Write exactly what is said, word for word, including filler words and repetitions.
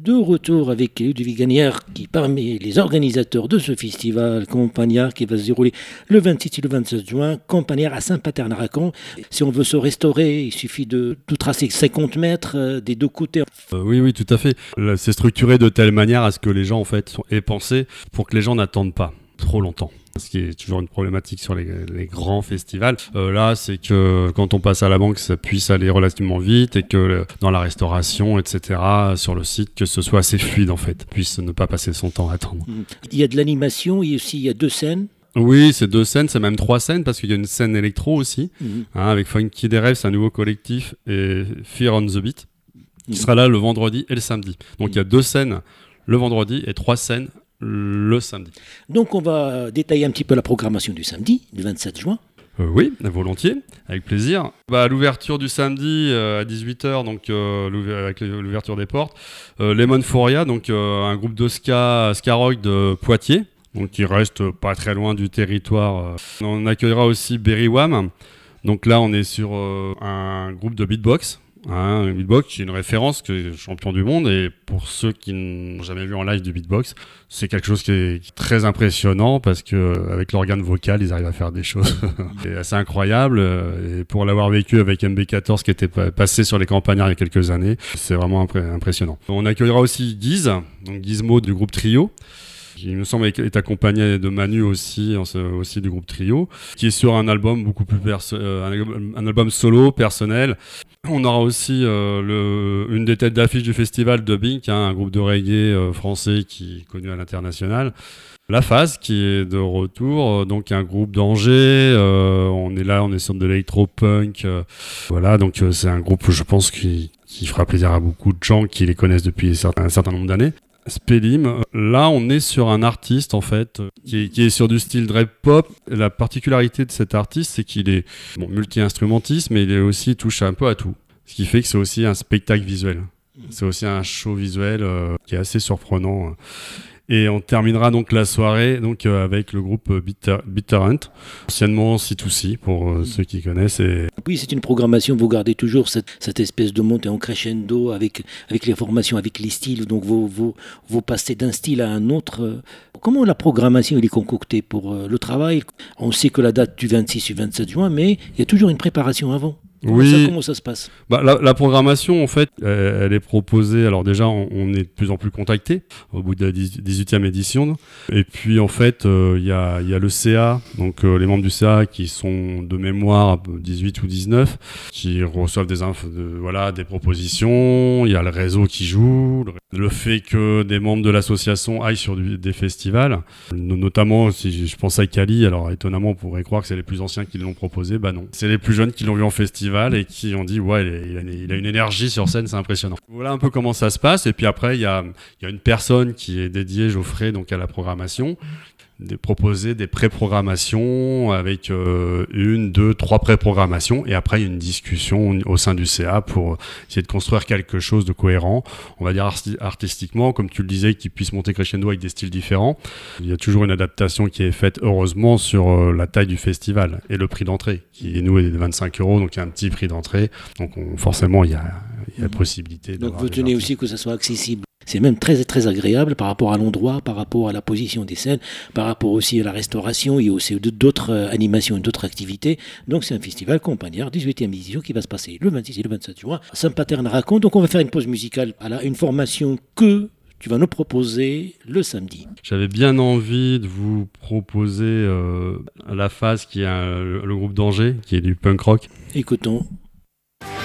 de retour avec Ludovic Gagnère, qui parmi les organisateurs de ce festival Campagnard qui va se dérouler le vingt-six et le vingt-sept juin, Campagnard à Saint-Pater-Naracan. Si on veut se restaurer, il suffit de, de tracer cinquante mètres euh, des deux côtés. Euh, oui, oui, tout à fait. Là, c'est structuré de telle manière à ce que les gens en fait aient pensé pour que les gens n'attendent pas trop longtemps. Ce qui est toujours une problématique sur les, les grands festivals. Euh, là, c'est que quand on passe à la banque, ça puisse aller relativement vite et que euh, dans la restauration, et cetera, sur le site, que ce soit assez fluide en fait, puisse ne pas passer son temps à attendre. Il y a de l'animation, et aussi il y a deux scènes. Oui, c'est deux scènes, c'est même trois scènes parce qu'il y a une scène électro aussi, mmh. hein, avec Funky des Rêves, c'est un nouveau collectif, et Fear on the Beat, qui mmh. sera là le vendredi et le samedi. Donc mmh. il y a deux scènes le vendredi et trois scènes le samedi. Donc on va détailler un petit peu la programmation du samedi, du vingt-sept juin. Euh, oui, volontiers, avec plaisir. Bah, l'ouverture du samedi euh, à dix-huit heures, donc euh, avec l'ouverture des portes, euh, Lemon Foria, donc euh, un groupe de ska, ska rock de Poitiers, donc qui reste pas très loin du territoire. On accueillera aussi Berry Wham. Donc là, on est sur euh, un groupe de beatbox. Hein, un beatbox qui est une référence, qui est champion du monde, et pour ceux qui n'ont jamais vu en live du beatbox, c'est quelque chose qui est, qui est très impressionnant parce que avec l'organe vocal, ils arrivent à faire des choses c'est assez incroyable. Et pour l'avoir vécu avec M B quatorze qui était passé sur les campagnards il y a quelques années, c'est vraiment impré- impressionnant. On accueillera aussi Guise, donc Gizmo du groupe Trio, qui il me semble est accompagné de Manu aussi, aussi du groupe Trio, qui est sur un album beaucoup plus perso- un, un album solo personnel. On aura aussi euh, le, une des têtes d'affiche du festival Dubbing, hein, un groupe de reggae euh, français qui est connu à l'international. La Phase qui est de retour, euh, donc un groupe d'Angers. Euh, on est là, on est sur de l'électro-punk. Euh, voilà, donc euh, c'est un groupe, je pense, qui, qui fera plaisir à beaucoup de gens qui les connaissent depuis un certain nombre d'années. Spellim, là on est sur un artiste en fait qui est, qui est sur du style dread pop. La particularité de cet artiste, c'est qu'il est bon, multi-instrumentiste, mais il est aussi touche un peu à tout, ce qui fait que c'est aussi un spectacle visuel, c'est aussi un show visuel euh, qui est assez surprenant. Et on terminera donc la soirée donc, euh, avec le groupe Bitter, Bitterhunt, anciennement C deux C pour euh, ceux qui connaissent. Et... Oui, c'est une programmation, vous gardez toujours cette, cette espèce de montée en crescendo avec, avec les formations, avec les styles, donc vous, vous, vous passez d'un style à un autre. Comment la programmation elle est concoctée pour euh, le travail? On sait que la date du vingt-six et vingt-sept juin, mais il y a toujours une préparation avant. Comment, oui. ça, comment ça se passe? bah, la, la programmation, en fait, elle, elle est proposée. Alors déjà, on, on est de plus en plus contacté au bout de la dix-huitième édition. Et puis, en fait, il euh, y, a, y a le C A, donc euh, les membres du C A qui sont de mémoire dix-huit ou dix-neuf, qui reçoivent des, inf- de, voilà, des propositions. Il y a le réseau qui joue. Le, le fait que des membres de l'association aillent sur du, des festivals, notamment, si je pense à Kali, alors étonnamment, on pourrait croire que c'est les plus anciens qui l'ont proposé. Bah non, c'est les plus jeunes qui l'ont vu en festival et qui ont dit ouais il a, il a une énergie sur scène, c'est impressionnant. Voilà un peu comment ça se passe. Et puis après il y a, il y a une personne qui est dédiée, Geoffrey, donc à la programmation, de proposer des pré-programmations avec euh, une, deux, trois pré-programmations, et après il y a une discussion au sein du C A pour essayer de construire quelque chose de cohérent, on va dire arti- artistiquement, comme tu le disais, qui puisse monter crescendo avec des styles différents. Il y a toujours une adaptation qui est faite, heureusement, sur euh, la taille du festival et le prix d'entrée, qui est nous est de vingt-cinq euros, donc il y a un petit prix d'entrée, donc on, forcément il y a, il y a possibilité. Donc vous tenez aussi que ça soit accessible. C'est même très, très agréable par rapport à l'endroit, par rapport à la position des scènes, par rapport aussi à la restauration et aussi d'autres animations et d'autres activités. Donc c'est un festival Campagnard, dix-huitième édition, qui va se passer le vingt-six et le vingt-sept juin à Saint-Pater-Naracan. Donc on va faire une pause musicale. Voilà, une formation que tu vas nous proposer le samedi. J'avais bien envie de vous proposer euh, La Phase, qui est un, le, le groupe d'Angers, qui est du punk rock. Écoutons